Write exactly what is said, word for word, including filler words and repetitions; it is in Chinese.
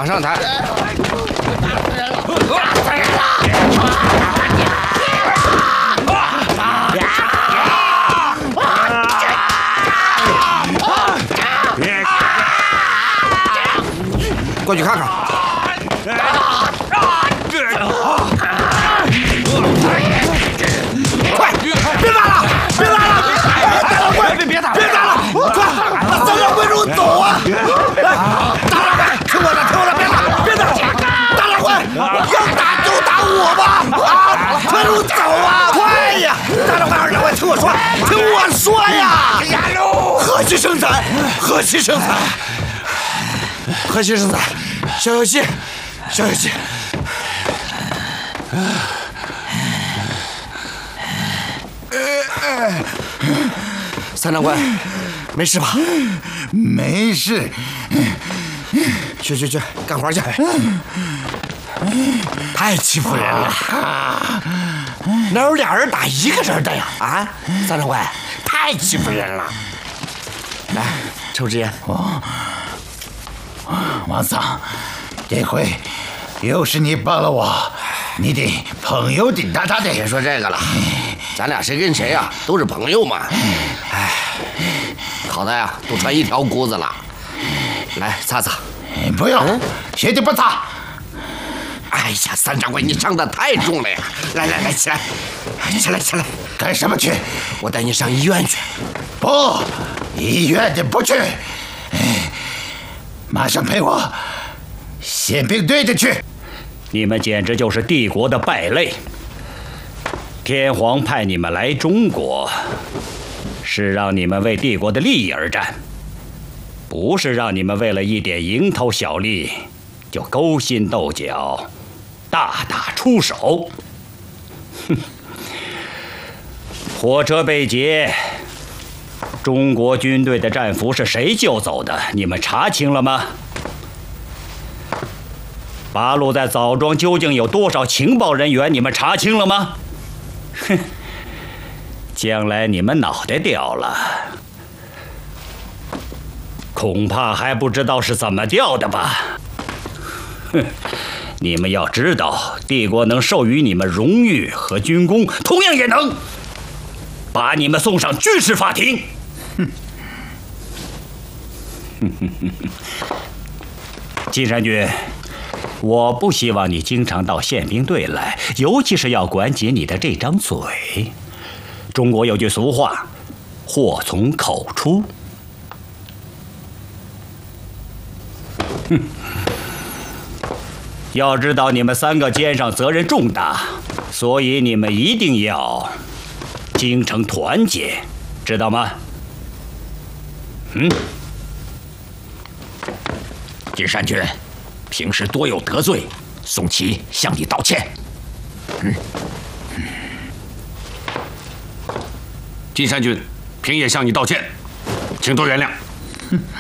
上台。过去看看。快，别打了，别打了！大掌柜，别别打，别打了！快，把三掌柜给我走啊！大掌柜，听我的，听我的，别打，别打！大掌柜，要打就打我吧！啊，快路走啊！快呀！大掌柜，二掌柜，听我说，听我说呀！贺喜生财，贺喜生财，贺喜生财！小小西，小小西。三掌柜，没事吧？ 没事。 去去去，干活去。太欺负人了，哪有俩人打一个人的呀？啊，三掌柜，太欺负人了。来，抽支烟。 哦，王桑，这回又是你帮了我，你的朋友的大大的。 别说这个了，咱俩谁跟谁呀，都是朋友嘛。哎，好在呀，都穿一条裤子了。来，擦擦。 不用，绝对不擦。 哎呀，三掌柜，你伤得太重了呀！来来来，起来，起来起来， 干什么去？ 我带你上医院去。 不，医院的不去，马上陪我宪兵队的去。 你们简直就是帝国的败类！天皇派你们来中国，是让你们为帝国的利益而战，不是让你们为了一点蝇头小利就勾心斗角、大打出手。哼！火车被劫，中国军队的战俘是谁救走的？你们查清了吗？八路在枣庄究竟有多少情报人员？你们查清了吗？哼！将来你们脑袋掉了，恐怕还不知道是怎么掉的吧？哼！你们要知道，帝国能授予你们荣誉和军功，同样也能把你们送上军事法庭。哼！哼哼哼哼！金山君，我不希望你经常到宪兵队来，尤其是要管紧你的这张嘴。中国有句俗话，祸从口出。哼！要知道你们三个肩上责任重大，所以你们一定要精诚团结，知道吗？嗯。 金山君，平时多有得罪，宋琦向你道歉。嗯。 金山君，平也向你道歉，请多原谅。